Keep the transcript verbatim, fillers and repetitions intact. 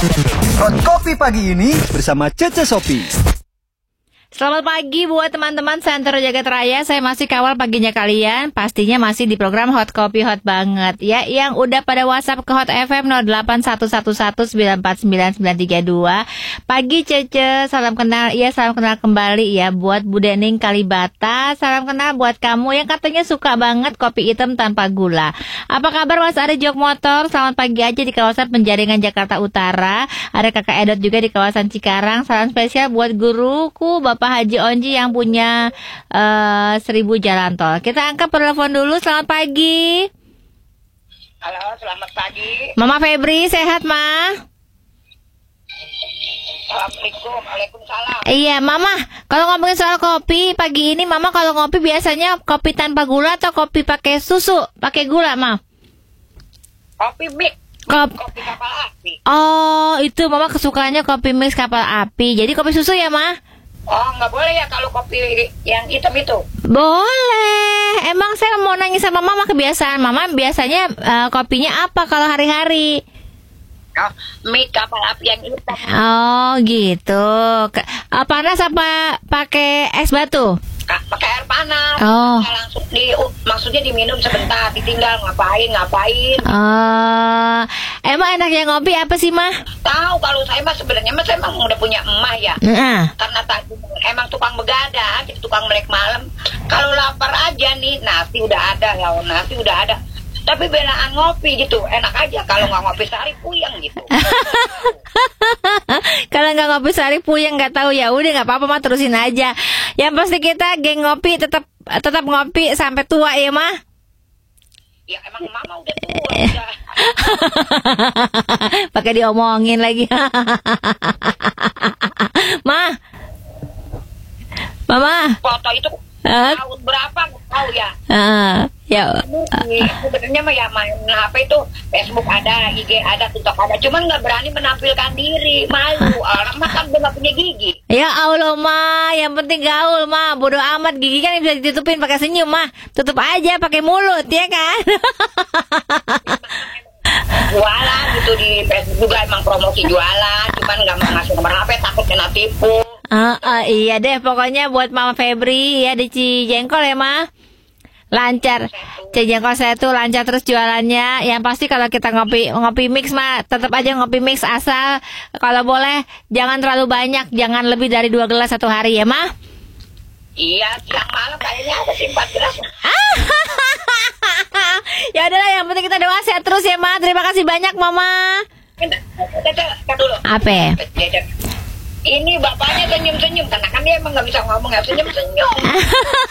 Hot Kopi Pagi ini bersama Cece Sopi. Selamat pagi buat teman-teman Santero Jagat Raya. Saya masih kawal paginya kalian. Pastinya masih di program Hot Kopi Hot banget ya. Yang udah pada WhatsApp ke Hot F M nol delapan satu satu satu sembilan empat sembilan sembilan tiga dua. Pagi Cece, salam kenal. Iya, salam kenal kembali ya buat Bu Dening Kalibata. Salam kenal buat kamu yang katanya suka banget kopi hitam tanpa gula. Apa kabar Mas Ari Jok Motor? Selamat pagi aja di kawasan Penjaringan Jakarta Utara. Ada Kakak Edot juga di kawasan Cikarang. Salam spesial buat guruku Bapak Pak Haji Onji yang punya uh, seribu jalan tol. Kita angkat telepon dulu. Selamat pagi. Halo, selamat pagi. Mama Febri, sehat, Ma? Assalamualaikum. Waalaikumsalam. Iya, Mama. Kalau ngomongin soal kopi, pagi ini Mama kalau ngopi biasanya kopi tanpa gula atau kopi pakai susu? Pakai gula, Ma? Kopi mix. Kop- kopi kapal api. Oh, itu Mama kesukaannya kopi mix kapal api. Jadi kopi susu ya, Ma? Oh, nggak boleh ya kalau kopi yang hitam itu? Boleh. Emang saya mau nanya sama Mama, kebiasaan Mama biasanya uh, kopinya apa kalau hari-hari? Oh, mie kapal api yang hitam. Oh gitu. Ke- uh, panas apa pakai es batu? Kak, pakai air panas. Oh. Nah, langsung di, uh, maksudnya diminum sebentar, ditinggal ngapain ngapain. Oh, emang enaknya ngopi apa sih, Mah? Tahu kalau saya mah sebenarnya mah saya emang udah punya emak ya. Nah. Karena tadi emang tukang begadang, jadi tukang melek malam. Kalau lapar aja nih, nasi udah ada ya, nasi udah ada. Tapi belaan ngopi gitu, enak aja. Kalau nggak ngopi sehari puyeng gitu. Kalau nggak ngopi sehari puyeng nggak tahu ya udah nggak apa-apa Mah, terusin aja. Yang pasti kita geng ngopi tetap tetap ngopi sampai tua ya, Mah. Ya emang mama udah tua udah. Pakai diomongin lagi. Mah. Mama. Foto itu Hah? tahun berapa nggak tahu ya. Ah, ya. Ini sebenarnya mah ya main H P itu Facebook ada, I G ada, TikTok ada. Cuman nggak berani menampilkan diri, malu. Orang mah kan udah nggak punya gigi. Ya Allah, Ma, yang penting gaul, Ma. Bodoh amat, gigi kan bisa ditutupin pakai senyum, Ma. Tutup aja pakai mulut, ya kan? Jualan gitu di Facebook juga emang promosi jualan. Cuman nggak mau ngasih nomor H P takut kena tipu. Uh, uh, iya deh, pokoknya buat Mama Febri ya di Cijengkol ya, Ma. Lancar. Cijengkol saya tuh lancar terus jualannya. Yang pasti kalau kita ngopi ngopi mix, Ma, tetap aja ngopi mix asal kalau boleh jangan terlalu banyak, jangan lebih dari dua gelas satu hari ya, Ma. Iya, siang malam kayaknya ada sih empat gelas. Ya udahlah, yang penting kita doa sehat terus ya, Ma. Terima kasih banyak, Mama. Kita dulu. Apa? Ini bapaknya senyum-senyum karena kan dia emang nggak bisa ngomong, nggak senyum-senyum.